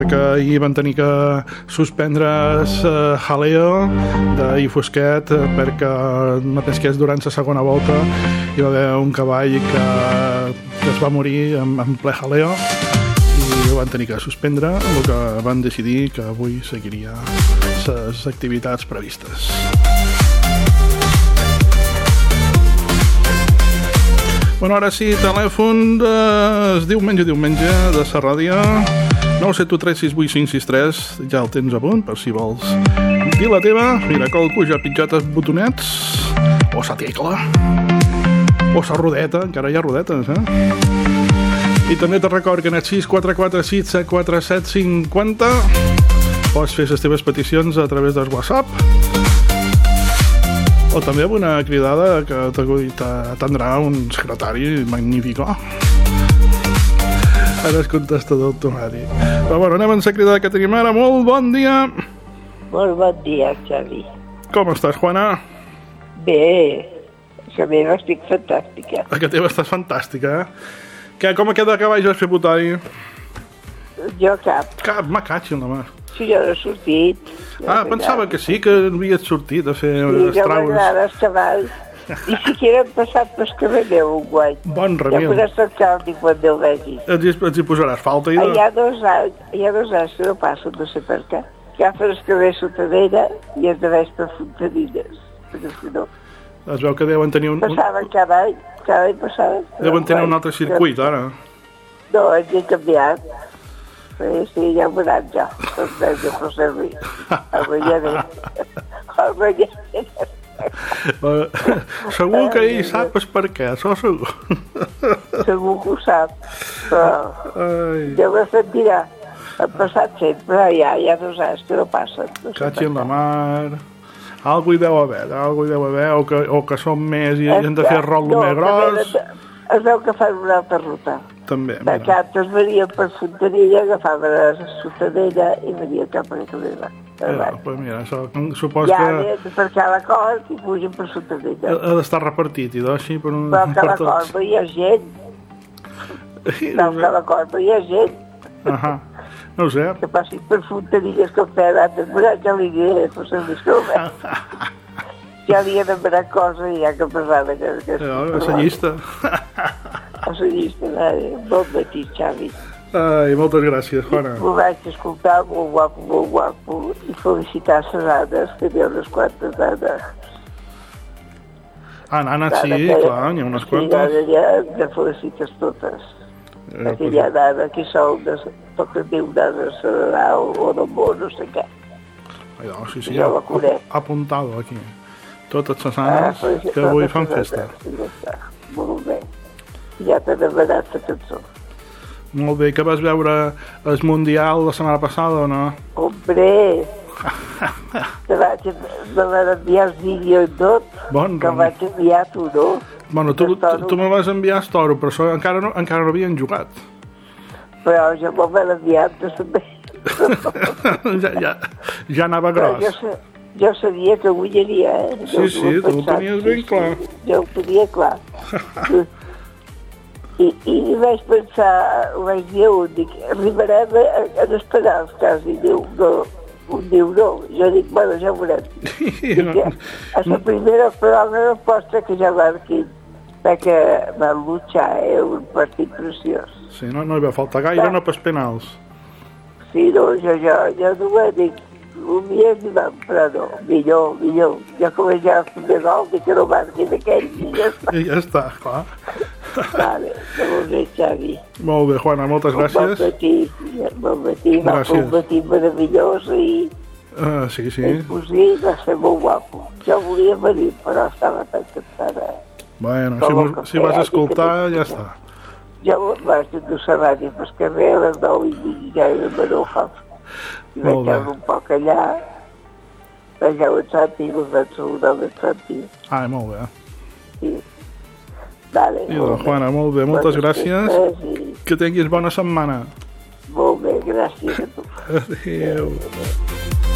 perquè ahir van tenir que suspendre's Jaleo d'ahir fosquet perquè el mateix que és durant la segona volta hi va haver un cavall que es va morir en ple jaleo i ho van tenir que suspendre, el que van decidir que avui seguiria les activitats previstes. Bueno, ara sí, telèfon es diumenge de la ràdio 971368563, ja el tens a punt per si vols dir la teva. Mira, qualcú ja ha pitjat els botonets o sa tecla o sa rodeta, encara hi ha rodetes, I també te record que en el 644674750 pots fer les teves peticions a través del WhatsApp o també amb una cridada que t'atendrà un secretari magnífic. Ara es contestador automàtic. Però bueno, anem amb la cridada que tenim ara. Molt bon dia. Molt bon dia, Xavi. Com estàs, Juana? Bé, que meva estic fantàstica. Que teva estàs fantàstica, Com ha quedat que vaig fer votar ahir? Jo cap. Cap, me caig en la mà. Si jo no he sortit. Pensava que sí, que havies sortit a fer les traules. Sí, que m'agrada els cavalls. I si quieren passar pel carrer meu un guany. Bon remei. Ja podràs cercar el quan Déu vegi. Els hi posaràs falta? Hi ha 2 anys que no passo, no sé per què. Agafen el carrer Ciutadella i es deveix per Fontanilles. Perquè si no... Es veu que deuen tenir un... Passaven cada any passaven. Deuen tenir un altre circuit, ara. No, ens he canviat. Sí, ja ho veuràs ja. Els nens de José Ruiz. El Rellader. Segur que ell sap per què, això segur. Segur que ho sap. Però ja ho sentirà. Ha passat sempre, ja 2 anys que no passen. Catxi en la mar... Algo hi deu haver, o que són més i hem de fer rol més gros. Es veu que fan una altra ruta. També, mira. Que altres venien per Fontanilla, agafaven la Ciutadella i venien cap a Catalunya. Pues mira, supos ja que... Ja de aparcar la cort i pugen per Ciutadella. Ha d'estar repartit, i així per un... Però que la cort hi ha gent. Però que la cort hi ha gent. No ho sé. Que passi per Fontanilles que fer l'altre, ja li diré, però se m'escolta. Ja li he demanat cosa i ja que passava. A la llista. A la llista, bon matí, Xavi. Ai, moltes gràcies, Juana. Ho vaig escoltar molt guapo, i felicitar les Annes, que hi ha unes quantes Annes. Nanes, sí, clar, n'hi ha unes quantes. Sí, ja de felicites totes. Perquè hi ha Nana que són, toca dir una de Sararà o de Mó, no sé què. Sí, jo la conec. Apuntado aquí. Totes les Annes que avui fan festa. Molt bé. Ja t'he demanat la cançó. Molt bé, que vas veure el Mundial la setmana passada o no? Hombre! Me van enviar el vídeo i tot, que vaig enviar tu, no? Bueno, tu me vas enviar el toro, però encara no havien jugat. Però jo me'l van enviar també. Ja anava gros. Jo sabia que avui hi havia, Sí, tu ho tenies ben clar. Jo ho tenia clar. I vaig pensar, vaig dir dic, arribarem a les penals quasi, un diu no, jo dic, bueno, ja ho veurem. A la primera prova no posta que ja marquin, perquè van luchar, un partit preciós. Sí, no hi va faltar gaire, no pas penals. Sí, no, jo no ho dic, un dia m'hi van, però no, millor. Ja com ja el primer gol, dic que no marquin aquell, i ja està. I ja està, clar. Vale, molt bé, Xavi. Molt bé, Juana, moltes gràcies. Bon matí, va fer un matí meravellós i... Sí. El cosí va ser molt guapo. Jo volia venir, però estava tan cansada. Bueno, si vas escoltar, ja està. Jo vaig dir a la ràdio pel carrer a les 9 i ja era Maroja. I vaig veure un poc allà. Vaig veure el Santi, el vaig saludar del Santi. Molt bé. Sí. Vale, Juana, molt bé, moltes gràcies. Que tinguis bona setmana. Molt bé, gràcies a tu. Adéu.